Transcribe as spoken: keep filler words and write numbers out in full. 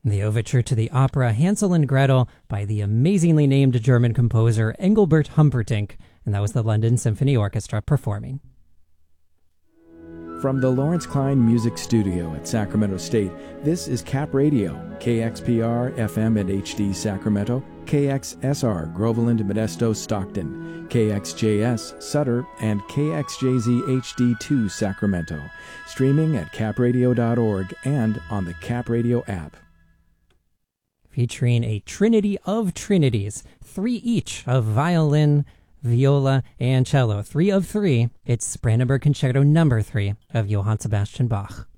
The overture to the opera Hansel and Gretel by the amazingly named German composer Engelbert Humperdinck, and that was the London Symphony Orchestra performing. From the Lawrence Klein Music Studio at Sacramento State, this is Cap Radio, K X P R, F M and H D Sacramento, K X S R, Groveland, Modesto, Stockton, K X J S, Sutter, and K X J Z H D two, Sacramento. Streaming at cap radio dot org and on the Cap Radio app. Featuring a trinity of trinities, three each of violin, viola, and cello. Three of three. It's Brandenburg Concerto number three of Johann Sebastian Bach.